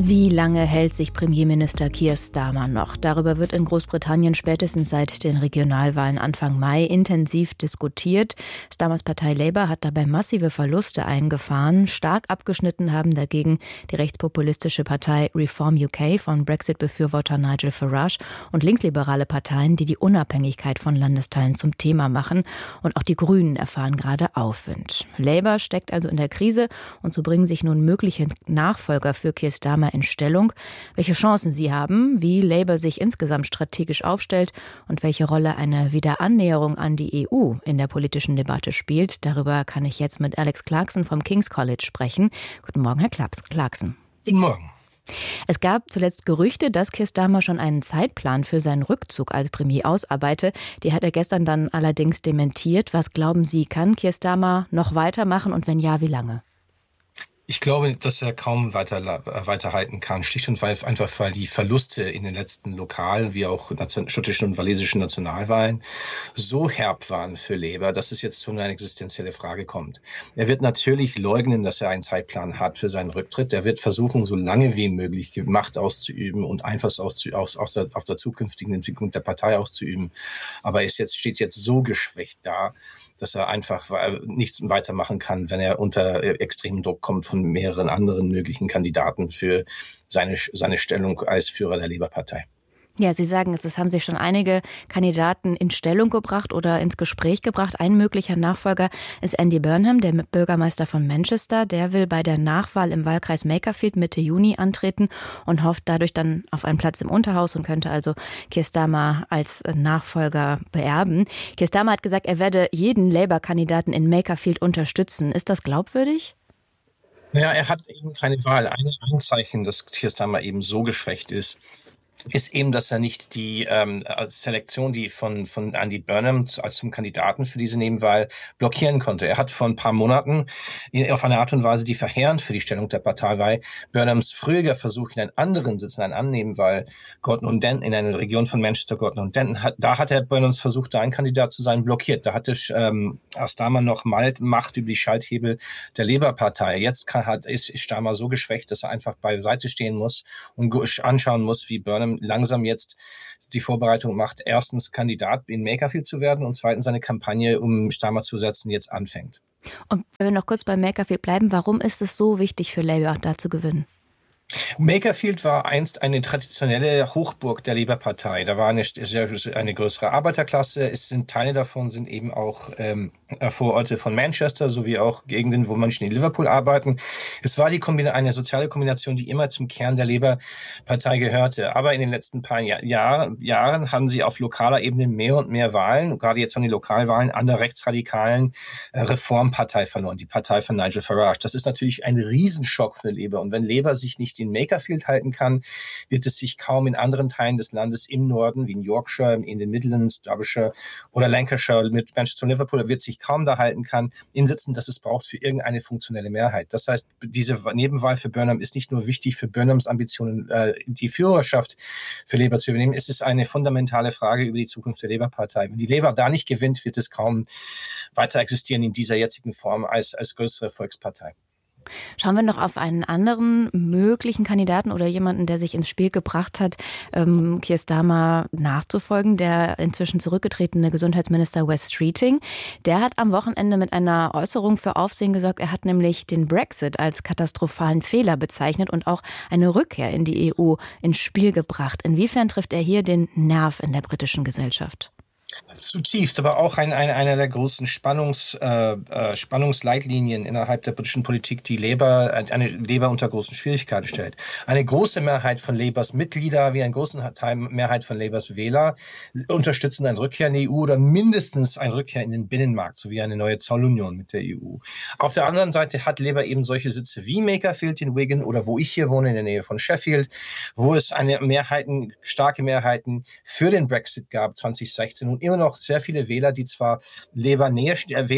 Wie lange hält sich Premierminister Keir Starmer noch? Darüber wird in Großbritannien spätestens seit den Regionalwahlen Anfang Mai intensiv diskutiert. Starmers Partei Labour hat dabei massive Verluste eingefahren. Stark abgeschnitten haben dagegen die rechtspopulistische Partei Reform UK von Brexit-Befürworter Nigel Farage und linksliberale Parteien, die die Unabhängigkeit von Landesteilen zum Thema machen. Und auch die Grünen erfahren gerade Aufwind. Labour steckt also in der Krise und so bringen sich nun mögliche Nachfolger für Keir Starmer in Stellung, welche Chancen sie haben, wie Labour sich insgesamt strategisch aufstellt und welche Rolle eine Wiederannäherung an die EU in der politischen Debatte spielt. Darüber kann ich jetzt mit Alex Clarkson vom King's College sprechen. Guten Morgen, Herr Clarkson. Guten Morgen. Es gab zuletzt Gerüchte, dass Keir Starmer schon einen Zeitplan für seinen Rückzug als Premier ausarbeite. Die hat er gestern dann allerdings dementiert. Was glauben Sie, kann Keir Starmer noch weitermachen und wenn ja, wie lange? Ich glaube, dass er kaum weiterhalten kann, schlicht und einfach, weil die Verluste in den letzten lokalen wie auch schottischen und walisischen Nationalwahlen so herb waren für Labour, dass es jetzt zu einer existenzielle Frage kommt. Er wird natürlich leugnen, dass er einen Zeitplan hat für seinen Rücktritt. Er wird versuchen, so lange wie möglich Macht auszuüben und Einfluss auf der zukünftigen Entwicklung der Partei auszuüben. Aber er steht jetzt so geschwächt da, dass er einfach nichts weitermachen kann, wenn er unter extremen Druck kommt von mehreren anderen möglichen Kandidaten für seine Stellung als Führer der Labour-Partei. Ja, Sie sagen es haben sich schon einige Kandidaten in Stellung gebracht oder ins Gespräch gebracht. Ein möglicher Nachfolger ist Andy Burnham, der Bürgermeister von Manchester. Der will bei der Nachwahl im Wahlkreis Makerfield Mitte Juni antreten und hofft dadurch dann auf einen Platz im Unterhaus und könnte also Keir Starmer als Nachfolger beerben. Keir Starmer hat gesagt, er werde jeden Labour-Kandidaten in Makerfield unterstützen. Ist das glaubwürdig? Naja, er hat eben keine Wahl. Ein Zeichen, dass Keir Starmer eben so geschwächt ist eben, dass er nicht die Selektion, die von Andy Burnham als zum Kandidaten für diese Nebenwahl blockieren konnte. Er hat vor ein paar Monaten auf eine Art und Weise, die verheerend für die Stellung der Partei war, Burnhams früherer Versuch in einen anderen Sitz, in einer anderen Nebenwahl, Gorton und Denton, in einer Region von Manchester, Gorton und Denton, da hat er Burnhams Versuch, da ein Kandidat zu sein, blockiert. Da hatte Starmer noch Macht über die Schalthebel der Labour-Partei. Jetzt ist Starmer so geschwächt, dass er einfach beiseite stehen muss und anschauen muss, wie Burnham langsam jetzt die Vorbereitung macht, erstens Kandidat in Makerfield zu werden und zweitens seine Kampagne, um Starmer zu setzen, jetzt anfängt. Und wenn wir noch kurz bei Makerfield bleiben, warum ist es so wichtig für Labour, da zu gewinnen? Makerfield war einst eine traditionelle Hochburg der Labour-Partei. Da war eine größere Arbeiterklasse. Teile davon sind eben auch Vororte von Manchester, sowie auch Gegenden, wo Menschen in Liverpool arbeiten. Es war eine soziale Kombination, die immer zum Kern der Labour-Partei gehörte. Aber in den letzten paar Jahren haben sie auf lokaler Ebene mehr und mehr Wahlen, gerade jetzt an die Lokalwahlen, an der rechtsradikalen Reformpartei verloren, die Partei von Nigel Farage. Das ist natürlich ein Riesenschock für Labour. Und wenn Labour sich nicht in Makerfield halten kann, wird es sich kaum in anderen Teilen des Landes im Norden, wie in Yorkshire, in den Midlands, Derbyshire oder Lancashire mit Manchester und Liverpool, wird sich kaum da halten kann, in Sitzen, dass es braucht für irgendeine funktionelle Mehrheit. Das heißt, diese Nebenwahl für Burnham ist nicht nur wichtig für Burnhams Ambitionen, die Führerschaft für Labour zu übernehmen, es ist eine fundamentale Frage über die Zukunft der Labour-Partei. Wenn die Labour da nicht gewinnt, wird es kaum weiter existieren in dieser jetzigen Form als größere Volkspartei. Schauen wir noch auf einen anderen möglichen Kandidaten oder jemanden, der sich ins Spiel gebracht hat, Keir Starmer nachzufolgen, der inzwischen zurückgetretene Gesundheitsminister Wes Streeting. Der hat am Wochenende mit einer Äußerung für Aufsehen gesorgt. Er hat nämlich den Brexit als katastrophalen Fehler bezeichnet und auch eine Rückkehr in die EU ins Spiel gebracht. Inwiefern trifft er hier den Nerv in der britischen Gesellschaft? Zutiefst, aber auch einer der großen Spannungsleitlinien innerhalb der britischen Politik, die eine Labour unter großen Schwierigkeiten stellt. Eine große Mehrheit von Labours Mitglieder, wie eine große Mehrheit von Labours Wähler unterstützen eine Rückkehr in die EU oder mindestens eine Rückkehr in den Binnenmarkt, sowie eine neue Zollunion mit der EU. Auf der anderen Seite hat Labour eben solche Sitze wie Makerfield in Wigan oder wo ich hier wohne, in der Nähe von Sheffield, wo es starke Mehrheiten für den Brexit gab 2016 und immer noch sehr viele Wähler, die zwar Labour-Nähe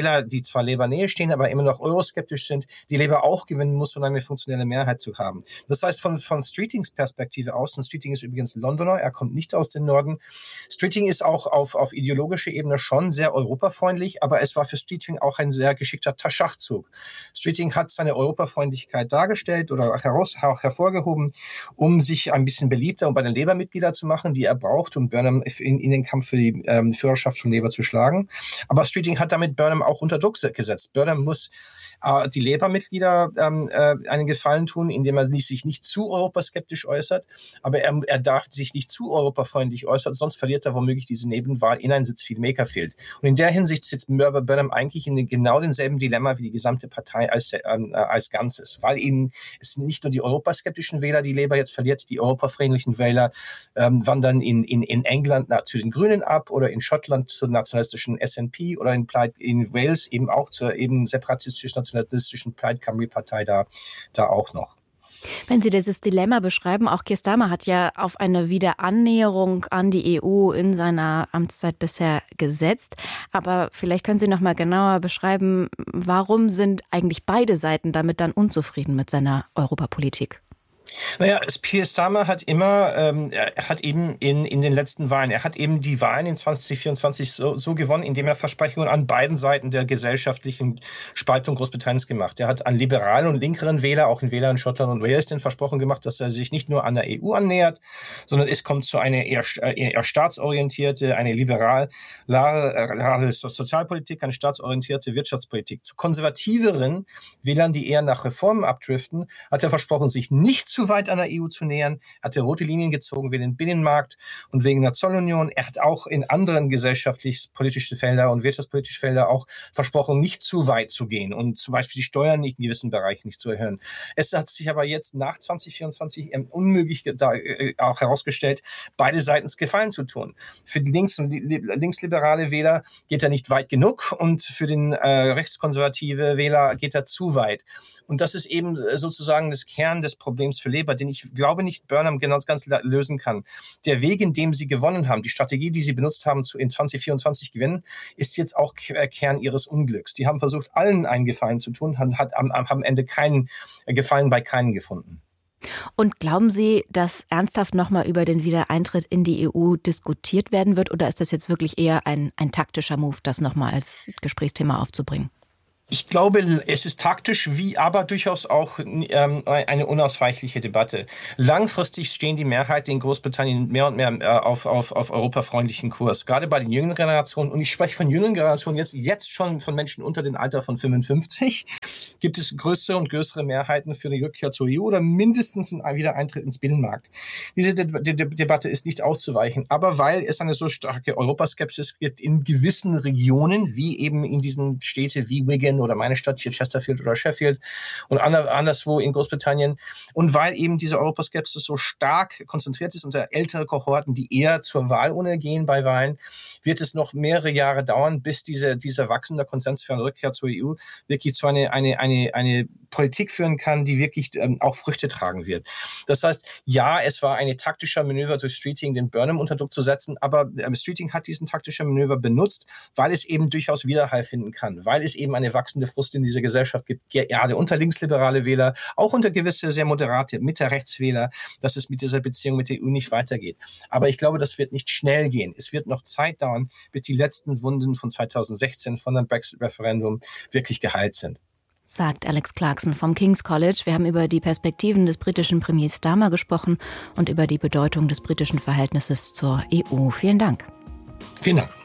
stehen, aber immer noch euroskeptisch sind, die Labour auch gewinnen muss, um eine funktionelle Mehrheit zu haben. Das heißt, von Streetings Perspektive aus, und Streeting ist übrigens Londoner, er kommt nicht aus dem Norden, Streeting ist auch auf ideologischer Ebene schon sehr europafreundlich, aber es war für Streeting auch ein sehr geschickter Schachzug. Streeting hat seine Europafreundlichkeit dargestellt oder hervorgehoben, um sich ein bisschen beliebter und bei den Labour-Mitgliedern zu machen, die er braucht, um Burnham in den Kampf für die Führerschaft von Labour zu schlagen. Aber Streeting hat damit Burnham auch unter Druck gesetzt. Burnham muss die Labour-Mitglieder einen Gefallen tun, indem er sich nicht zu europaskeptisch äußert, aber er darf sich nicht zu europafreundlich äußern, sonst verliert er womöglich diese Nebenwahl in einen Sitz viel Makerfield. Und in der Hinsicht sitzt Burnham eigentlich in genau denselben Dilemma wie die gesamte Partei als Ganzes, weil eben es nicht nur die europaskeptischen Wähler, die Labour jetzt verliert, die europafreundlichen Wähler wandern in England zu den Grünen ab oder in Schottland zur nationalistischen SNP oder in Wales eben auch zur eben separatistisch-nationalistischen Plaid Cymru-Partei da auch noch. Wenn Sie dieses Dilemma beschreiben, auch Keir Starmer hat ja auf eine Wiederannäherung an die EU in seiner Amtszeit bisher gesetzt. Aber vielleicht können Sie noch mal genauer beschreiben, warum sind eigentlich beide Seiten damit dann unzufrieden mit seiner Europapolitik? Naja, Keir Starmer hat eben in den letzten Wahlen, er hat eben die Wahlen in 2024 so gewonnen, indem er Versprechungen an beiden Seiten der gesellschaftlichen Spaltung Großbritanniens gemacht. Er hat an liberalen und linkeren Wähler, auch in Wählern in Schottland und Wales, den Versprochen gemacht, dass er sich nicht nur an der EU annähert, sondern es kommt zu einer eher staatsorientierte, eine liberale Sozialpolitik, eine staatsorientierte Wirtschaftspolitik. Zu konservativeren Wählern, die eher nach Reformen abdriften, hat er versprochen, sich nicht zu weit an der EU zu nähern, hat er rote Linien gezogen wegen dem Binnenmarkt und wegen der Zollunion. Er hat auch in anderen gesellschaftlich-politischen Feldern und wirtschaftspolitischen Feldern auch versprochen, nicht zu weit zu gehen und zum Beispiel die Steuern nicht in gewissen Bereichen nicht zu erhöhen. Es hat sich aber jetzt nach 2024 unmöglich auch herausgestellt, beide Seiten Gefallen zu tun. Für die linksliberale Wähler geht er nicht weit genug und für den rechtskonservative Wähler geht er zu weit. Und das ist eben sozusagen das Kern des Problems für Labour, den ich glaube nicht Burnham ganz lösen kann. Der Weg, in dem sie gewonnen haben, die Strategie, die sie benutzt haben, in 2024 gewinnen, ist jetzt auch Kern ihres Unglücks. Die haben versucht, allen einen Gefallen zu tun, haben am Ende keinen Gefallen bei keinen gefunden. Und glauben Sie, dass ernsthaft nochmal über den Wiedereintritt in die EU diskutiert werden wird? Oder ist das jetzt wirklich eher ein taktischer Move, das nochmal als Gesprächsthema aufzubringen? Ich glaube, es ist taktisch, aber durchaus auch eine unausweichliche Debatte. Langfristig stehen die Mehrheiten in Großbritannien mehr und mehr auf europafreundlichen Kurs. Gerade bei den jüngeren Generationen, und ich spreche von jüngeren Generationen jetzt schon von Menschen unter dem Alter von 55, gibt es größere und größere Mehrheiten für die Rückkehr zur EU oder mindestens einen Wiedereintritt ins Binnenmarkt. Diese Debatte ist nicht auszuweichen, aber weil es eine so starke Europaskepsis gibt in gewissen Regionen, wie eben in diesen Städten wie Wigan oder meine Stadt hier Chesterfield oder Sheffield und anderswo in Großbritannien. Und weil eben diese Europaskepsis so stark konzentriert ist unter ältere Kohorten, die eher zur Wahlurne gehen bei Wahlen, wird es noch mehrere Jahre dauern, bis dieser wachsende Konsens für eine Rückkehr zur EU wirklich zu eine Politik führen kann, die wirklich auch Früchte tragen wird. Das heißt, ja, es war ein taktischer Manöver durch Streeting, den Burnham unter Druck zu setzen, aber Streeting hat diesen taktischen Manöver benutzt, weil es eben durchaus Widerhall finden kann, weil es eben eine wachsende Frust in dieser Gesellschaft gibt, gerade unter linksliberale Wähler, auch unter gewisse sehr moderate Mitte-Rechtswähler, dass es mit dieser Beziehung mit der EU nicht weitergeht. Aber ich glaube, das wird nicht schnell gehen. Es wird noch Zeit dauern, bis die letzten Wunden von 2016 von dem Brexit-Referendum wirklich geheilt sind. Sagt Alex Clarkson vom King's College. Wir haben über die Perspektiven des britischen Premiers Starmer gesprochen und über die Bedeutung des britischen Verhältnisses zur EU. Vielen Dank. Vielen Dank.